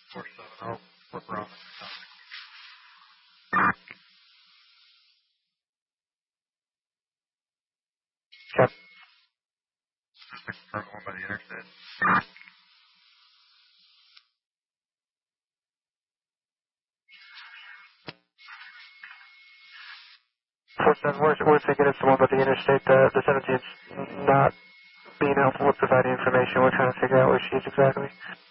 4-7. I'll flip around. Check. Just the current one by the interstate. 4-7, we're thinking it's the one by the interstate. The 17's not being helpful with providing information. We're trying to figure out where she is exactly.